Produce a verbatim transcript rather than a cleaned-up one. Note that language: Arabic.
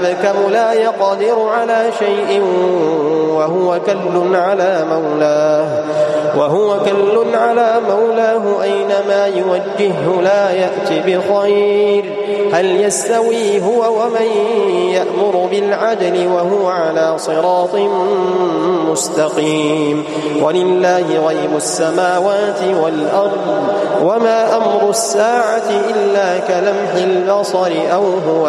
أبكم لا يقدر على شيء وهو كل على مولاه وهو كل على مولاه أينما يوجهه لا يأت بخير هل يستوي هو ومن يأمر بالعدل وهو على صراط مستقيم ولله غيب السماوات والأرض وما أمر الساعة إلا كلمح البصر أو هو